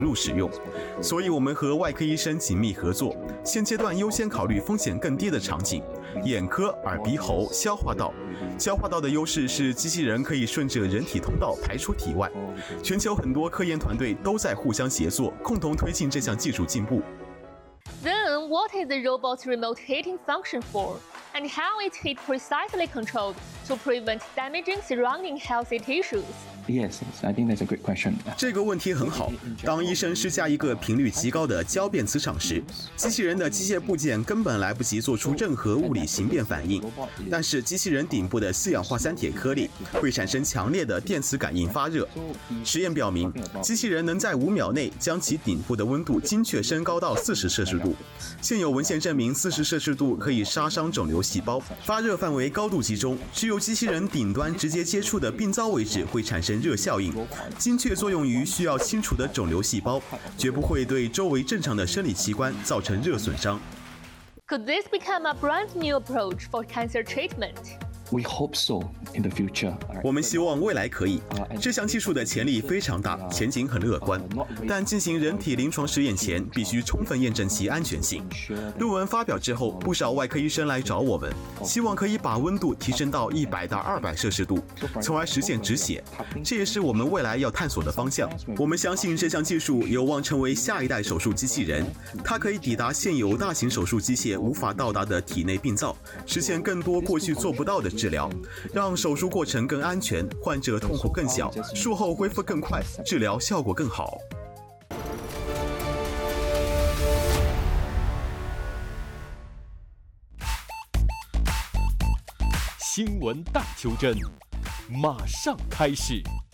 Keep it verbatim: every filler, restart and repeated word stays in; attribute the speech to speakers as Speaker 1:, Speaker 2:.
Speaker 1: 入使用，所以我们和外科医生紧密合作。现阶段优先考虑风险更低的场景，眼科、耳鼻喉、消化道。消化道的优势是机器人可以顺着人体通道排出体外。全球很多科研团队都在互相协作，共同推进这项技术进步。
Speaker 2: Then, what is the robot's remote heating function for? And how is heat precisely controlled to prevent damaging surrounding healthy tissues?
Speaker 3: Yes, I think that's a great question.
Speaker 1: 这个问题很好。当医生施加一个频率极高的交变磁场时，机器人的机械部件根本来不及做出任何物理形变反应。但是机器人顶部的四氧化三铁颗粒会产生强烈的电磁感应发热。实验表明，机器人能在五秒内将其顶部的温度精确升高到四十摄氏度。现有文献证明，四十摄氏度可以杀伤肿瘤细胞，发热范围高度集中，只有机器人顶端直接接触的病灶位置会产生热效应，精确作用于需要清除的肿瘤细胞，绝不会对周围正常的生理器官造成热损伤。
Speaker 2: Could this become a brand new approach for cancer treatment?
Speaker 3: We hope so in the future.
Speaker 1: 我们希望未来可以。这项技术的潜力非常大，前景很乐观。但进行人体临床实验前，必须充分验证其安全性。论文发表之后，不少外科医生来找我们，希望可以把温度提升到一百到二百摄氏度，从而实现止血。这也是我们未来要探索的方向。我们相信这项技术有望成为下一代手术机器人，它可以抵达现有大型手术机械无法到达的体内病灶，实现更多过去做不到的治疗，让手术过程更安全，患者痛苦更小，术后恢复更快，治疗效果更好。
Speaker 4: 新闻大求真，马上开始。